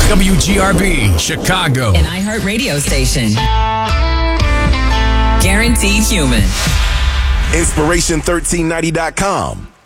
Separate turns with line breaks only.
WGRB, Chicago.
An iHeart radio station. Guaranteed human.
Inspiration1390.com.